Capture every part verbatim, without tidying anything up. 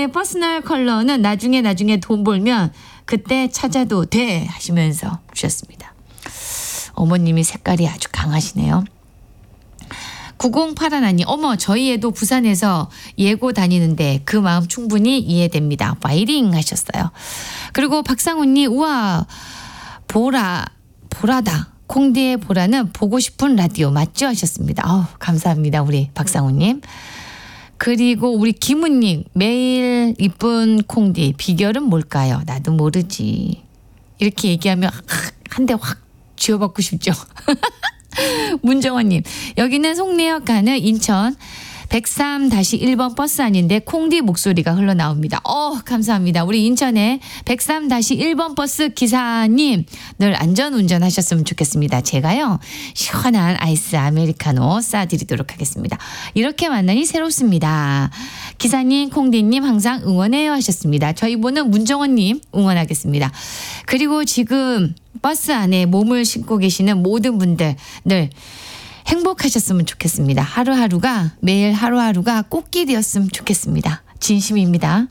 내 퍼스널 컬러는 나중에 나중에 돈 벌면 그때 찾아도 돼 하시면서 주셨습니다. 어머님이 색깔이 아주 강하시네요. 구공팔일 어머 저희 애도 부산에서 예고 다니는데 그 마음 충분히 이해됩니다. 파이팅 하셨어요. 그리고 박상훈님 우와 보라 보라다. 콩디의 보라는 보고 싶은 라디오 맞죠 하셨습니다. 어우, 감사합니다. 우리 박상훈님. 그리고 우리 김은님 매일 이쁜 콩디 비결은 뭘까요? 나도 모르지. 이렇게 얘기하면 한 대 확 쥐어받고 싶죠. 문정원님 여기는 송내역 가는 인천 백삼 일 번 버스 아닌데 콩디 목소리가 흘러나옵니다. 어 감사합니다. 우리 인천의 백삼 일 번 버스 기사님 늘 안전운전 하셨으면 좋겠습니다. 제가요 시원한 아이스 아메리카노 쏴드리도록 하겠습니다. 이렇게 만나니 새롭습니다. 기사님 콩디님 항상 응원해요 하셨습니다. 저희 보는 문정원님 응원하겠습니다. 그리고 지금 버스 안에 몸을 싣고 계시는 모든 분들 늘 행복하셨으면 좋겠습니다. 하루하루가 매일 하루하루가 꽃길이었으면 좋겠습니다. 진심입니다.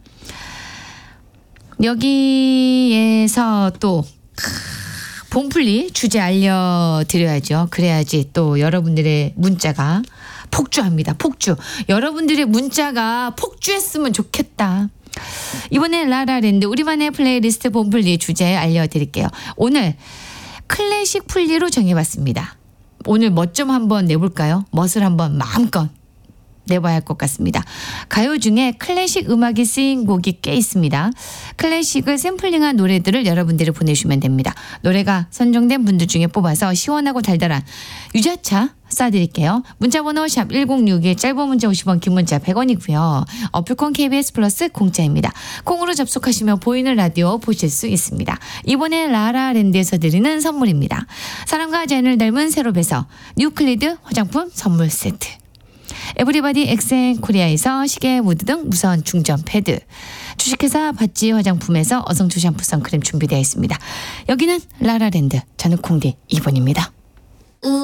여기에서 또 봄풀리 주제 알려드려야죠. 그래야지 또 여러분들의 문자가 폭주합니다. 폭주. 여러분들의 문자가 폭주했으면 좋겠다. 이번에 라라랜드 우리만의 플레이리스트 봄풀리 주제 알려드릴게요. 오늘 클래식 풀리로 정해봤습니다. 오늘 멋 좀 한번 내볼까요? 멋을 한번 마음껏 내봐야 할 것 같습니다. 가요 중에 클래식 음악이 쓰인 곡이 꽤 있습니다. 클래식을 샘플링한 노래들을 여러분들이 보내주시면 됩니다. 노래가 선정된 분들 중에 뽑아서 시원하고 달달한 유자차 쏴드릴게요. 문자번호 샵 일공육일 짧은 문자 오십 원 긴 문자 백 원이고요. 어플콘 케이비에스 플러스 공짜입니다. 콩으로 접속하시면 보이는 라디오 보실 수 있습니다. 이번에 라라랜드에서 드리는 선물입니다. 사랑과 자연을 닮은 세롭에서 뉴클리드 화장품 선물 세트, 에브리바디 엑센코리아에서 시계 무드 등 무선 충전 패드, 주식회사 바찌 화장품에서 어성초 샴푸 선크림 준비되어 있습니다. 여기는 라라랜드, 저는 콩디 이 번입니다.